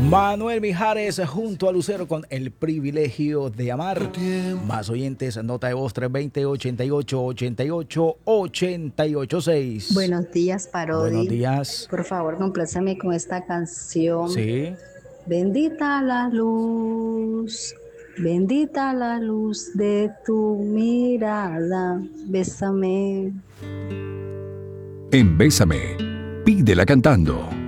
Manuel Mijares junto a Lucero con El Privilegio de Amar. Más oyentes, nota de voz 320-88-88-886. Buenos días, Parodi. Buenos días. Por favor, compláceme con esta canción. Sí. Bendita la luz de tu mirada. Bésame. En Bésame, pídela cantando.